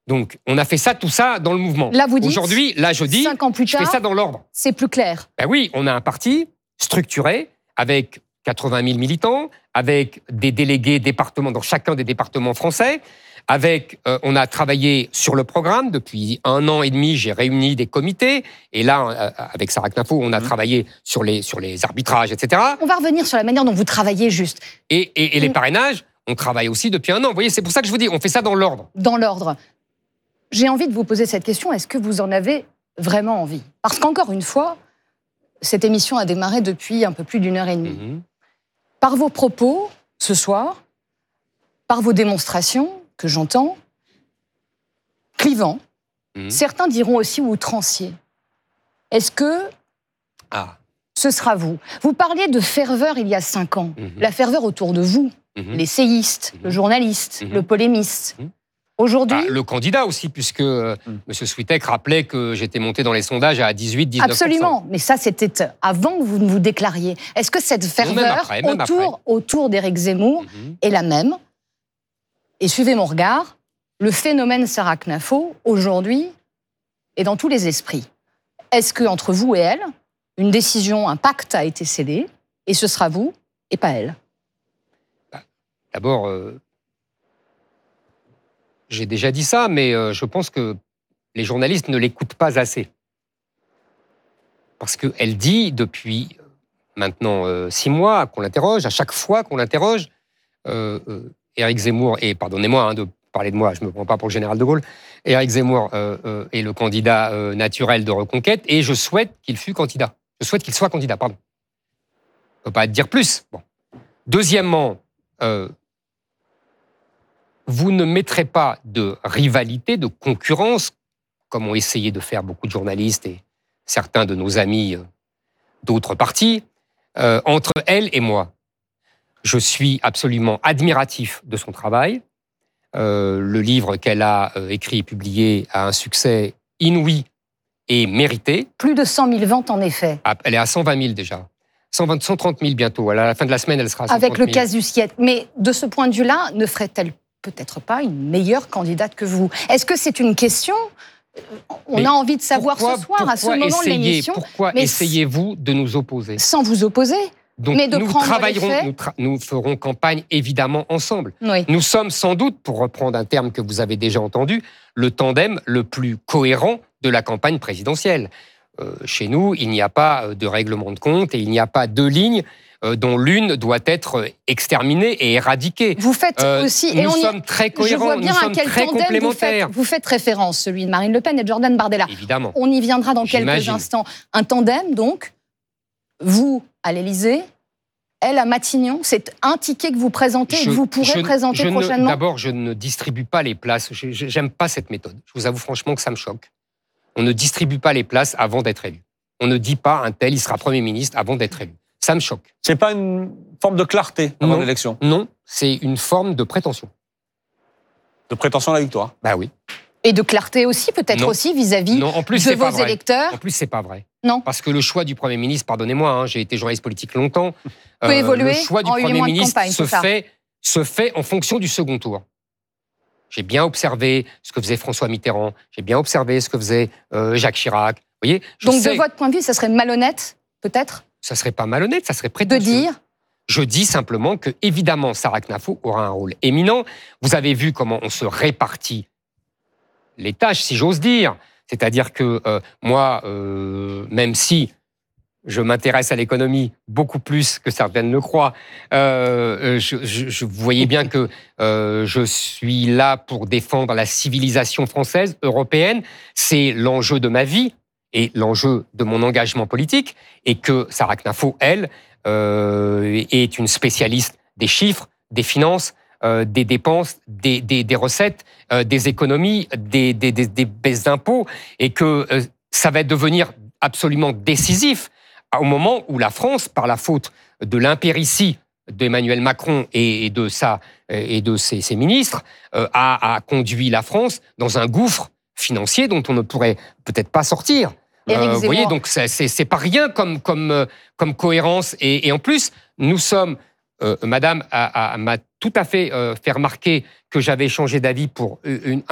Donc, on a fait ça, tout ça dans le mouvement. Là, vous dites, aujourd'hui, là, je dis, 5 ans plus tard, je fais ça dans l'ordre. C'est plus clair. Ben oui, on a un parti structuré avec 80 000 militants, avec des délégués départements dans chacun des départements français, on a travaillé sur le programme depuis 1 an et demi. J'ai réuni des comités et là, avec Sarah Knafo, on a travaillé sur les arbitrages, etc. On va revenir sur la manière dont vous travaillez juste. Et les parrainages, on travaille aussi depuis 1 an. Vous voyez, c'est pour ça que je vous dis, on fait ça dans l'ordre. Dans l'ordre. J'ai envie de vous poser cette question. Est-ce que vous en avez vraiment envie? Parce qu'encore une fois, cette émission a démarré depuis un peu plus d'1 heure et demie. Par vos propos, ce soir, par vos démonstrations, que j'entends, clivants, certains diront aussi outranciers. Est-ce que ce sera vous? Vous parliez de ferveur il y a 5 ans. La ferveur autour de vous, l'essayiste, le journaliste, le polémiste. Aujourd'hui, le candidat aussi, puisque M. Switek rappelait que j'étais monté dans les sondages à 18-19%. Absolument, mais ça c'était avant que vous ne vous déclariez. Est-ce que cette ferveur autour d'Éric Zemmour est la même? Et suivez mon regard, le phénomène Sarah Knafo, aujourd'hui, est dans tous les esprits. Est-ce qu'entre vous et elle, une décision, un pacte a été scellé, et ce sera vous et pas elle? D'abord, j'ai déjà dit ça, mais je pense que les journalistes ne l'écoutent pas assez. Parce qu'elle dit, depuis maintenant 6 mois qu'on l'interroge, à chaque fois qu'on l'interroge, Éric Zemmour, et pardonnez-moi de parler de moi, je ne me prends pas pour le général de Gaulle, Éric Zemmour est le candidat naturel de Reconquête, et je souhaite qu'il fût candidat. Je souhaite qu'il soit candidat, pardon. On ne peut pas dire plus. Bon. Deuxièmement, vous ne mettrez pas de rivalité, de concurrence, comme ont essayé de faire beaucoup de journalistes et certains de nos amis d'autres partis, entre elle et moi. Je suis absolument admiratif de son travail. Le livre qu'elle a écrit et publié a un succès inouï et mérité. Plus de 100 000 ventes, en effet. Elle est à 120 000 déjà. 130 000 bientôt. À la fin de la semaine, elle sera à 130 000. Avec le casier. Mais de ce point de vue-là, ne ferait-elle peut-être pas une meilleure candidate que vous? Est-ce que c'est une question? On a envie de savoir ce soir, à ce moment de l'émission. Pourquoi essayez-vous de nous opposer? Sans vous opposer. Donc mais de nous travaillerons, nous ferons campagne évidemment ensemble. Oui. Nous sommes sans doute, pour reprendre un terme que vous avez déjà entendu, le tandem le plus cohérent de la campagne présidentielle. Chez nous, il n'y a pas de règlement de compte et il n'y a pas 2 lignes dont l'une doit être exterminée et éradiquée. Vous faites aussi... Nous sommes très cohérents, nous sommes très complémentaires. Vous faites référence, celui de Marine Le Pen et de Jordan Bardella. Évidemment. On y viendra dans quelques instants. Un tandem, donc, vous à l'Élysée, elle à Matignon. C'est un ticket que vous présentez et que vous pourrez présenter prochainement. D'abord, je ne distribue pas les places. Je n'aime pas cette méthode. Je vous avoue franchement que ça me choque. On ne distribue pas les places avant d'être élu. On ne dit pas un tel, il sera Premier ministre avant d'être élu. Ça me choque. C'est pas une forme de clarté avant l'élection? Non, c'est une forme de prétention. De prétention à la victoire? Bah oui. Et de clarté aussi, peut-être aussi, vis-à-vis de vos électeurs? En plus, c'est pas vrai. Non. Parce que le choix du Premier ministre, pardonnez-moi, j'ai été journaliste politique longtemps. Peut évoluer le choix du en Premier ministre campagne, se fait en fonction du second tour. J'ai bien observé ce que faisait François Mitterrand. J'ai bien observé ce que faisait Jacques Chirac. Vous voyez, donc, de votre point de vue, ça serait malhonnête, peut-être? Ça serait pas malhonnête, ça serait prétentieux. De dire? Je dis simplement que, évidemment, Sarah Knafo aura un rôle éminent. Vous avez vu comment on se répartit les tâches, si j'ose dire. C'est-à-dire que moi, même si je m'intéresse à l'économie beaucoup plus que certaines le croient, vous voyez bien que je suis là pour défendre la civilisation française, européenne. C'est l'enjeu de ma vie et l'enjeu de mon engagement politique, et que Sarah Knafo, elle, est une spécialiste des chiffres, des finances, des dépenses, des recettes, des économies, des baisses d'impôts, et que ça va devenir absolument décisif au moment où la France, par la faute de l'impéritie d'Emmanuel Macron et de ses ministres, a conduit la France dans un gouffre financier dont on ne pourrait peut-être pas sortir. Vous voyez, donc c'est pas rien comme cohérence. Et en plus, nous sommes... Madame m'a tout à fait fait remarquer que j'avais changé d'avis pour